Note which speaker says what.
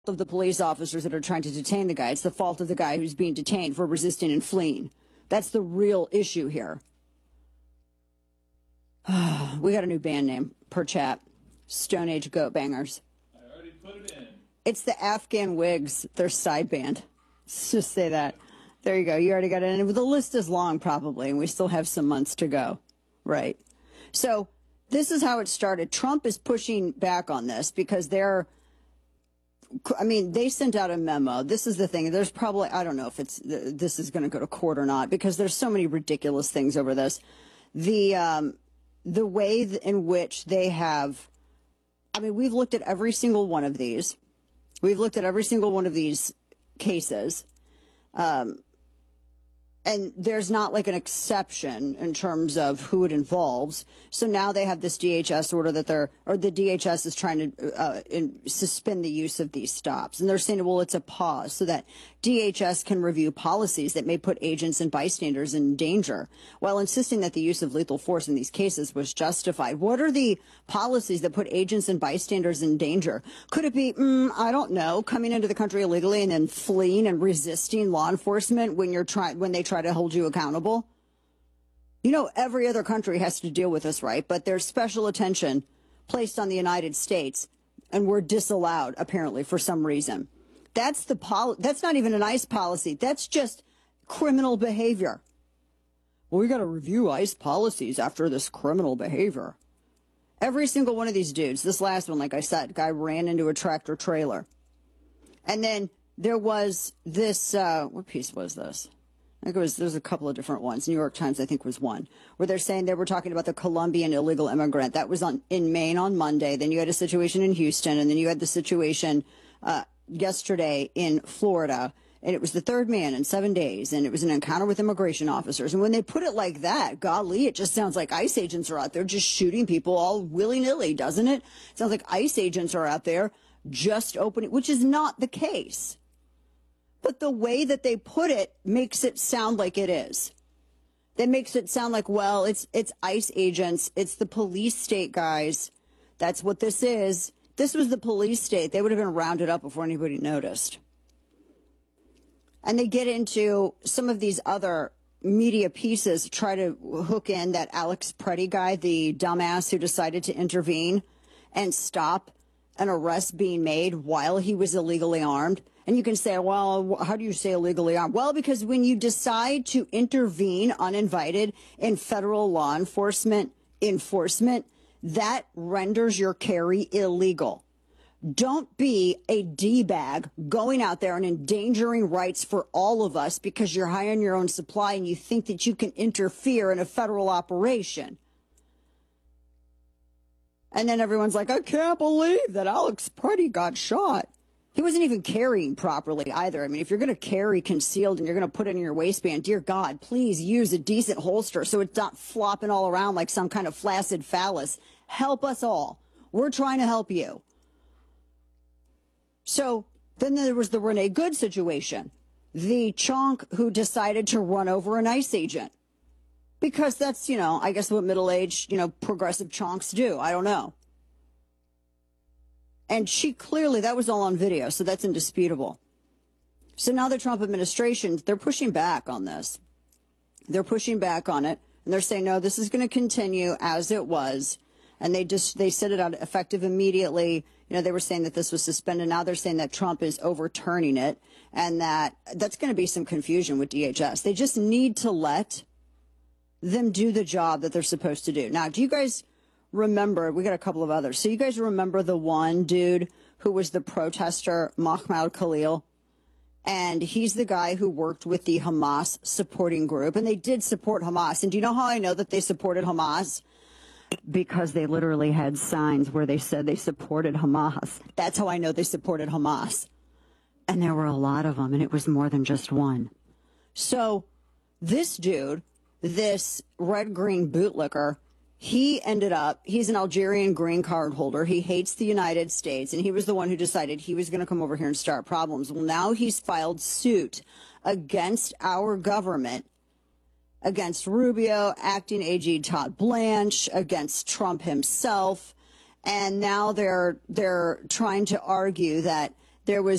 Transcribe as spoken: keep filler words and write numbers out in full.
Speaker 1: of the police officers that are trying to detain the guy. It's the fault of the guy who's being detained for resisting and fleeing. That's the real issue here. We got a new band name per chat. Stone Age Goat Bangers.
Speaker 2: I already put it in.
Speaker 1: It's the Afghan Wigs, their side band. Let's just say that. There you go. You already got it in. The list is long, probably, and we still have some months to go. Right. So this is how it started. Trump is pushing back on this because they're, I mean, they sent out a memo. This is the thing. There's probably, I don't know if it's, this is going to go to court or not, because there's so many ridiculous things over this. The, um, the way in which they have, I mean, we've looked at every single one of these. We've looked at every single one of these cases. Um, and there's not like an exception in terms of who it involves. So now they have this D H S order that they're, or the D H S is trying to uh, in, suspend the use of these stops. And they're saying, well, it's a pause so that D H S can review policies that may put agents and bystanders in danger, while insisting that the use of lethal force in these cases was justified. What are the policies that put agents and bystanders in danger? Could it be, mm, I don't know, coming into the country illegally and then fleeing and resisting law enforcement when you're trying, when they try to hold you accountable? You know, every other country has to deal with this, right? But there's special attention placed on the United States, and we're disallowed, apparently, for some reason. That's the pol- That's not even an ICE policy. That's just criminal behavior. Well, we got to review ICE policies after this criminal behavior. Every single one of these dudes, this last one, like I said, guy ran into a tractor trailer. And then there was this, uh, what piece was this? I think it was, there's a couple of different ones. New York Times, I think, was one, where they're saying they were talking about the Colombian illegal immigrant. That was on in Maine on Monday. Then you had a situation in Houston, and then you had the situation uh, yesterday in Florida. And it was the third man in seven days, and it was an encounter with immigration officers. And when they put it like that, golly, it just sounds like ICE agents are out there just shooting people all willy-nilly, doesn't it? It sounds like ICE agents are out there just opening, which is not the case. But the way that they put it makes it sound like it is. That makes it sound like, well, it's it's ICE agents. It's the police state guys. That's what this is. This was the police state. They would have been rounded up before anybody noticed. And they get into some of these other media pieces, try to hook in that Alex Preddy guy, the dumbass who decided to intervene and stop an arrest being made while he was illegally armed. And you can say, well, how do you say illegally armed? Well, because when you decide to intervene uninvited in federal law enforcement enforcement, that renders your carry illegal. Don't be a D-bag going out there and endangering rights for all of us because you're high on your own supply and you think that you can interfere in a federal operation. And then everyone's like, I can't believe that Alex Preddy got shot. He wasn't even carrying properly either. I mean, if you're going to carry concealed and you're going to put it in your waistband, dear God, please use a decent holster so it's not flopping all around like some kind of flaccid phallus. Help us all. We're trying to help you. So then there was the Renee Good situation, the chonk who decided to run over an ICE agent. Because that's, you know, I guess what middle-aged, you know, progressive chonks do. I don't know. And she clearly, that was all on video, so that's indisputable. So now the Trump administration, they're pushing back on this. They're pushing back on it, and they're saying, no, this is going to continue as it was. And they just, they set it out effective immediately. You know, they were saying that this was suspended. Now they're saying that Trump is overturning it, and that that's going to be some confusion with D H S. They just need to let them do the job that they're supposed to do. Now, do you guys remember, we got a couple of others. So you guys remember the one dude who was the protester, Mahmoud Khalil? And he's the guy who worked with the Hamas supporting group. And they did support Hamas. And do you know how I know that they supported Hamas? Because they literally had signs where they said they supported Hamas. That's how I know they supported Hamas. And there were a lot of them, and it was more than just one. So this dude, this red-green bootlicker, he ended up, he's an Algerian green card holder. He hates the United States, and he was the one who decided he was going to come over here and start problems. Well, now he's filed suit against our government, against Rubio, acting A G Todd Blanche, against Trump himself. And now they're they're trying to argue that there was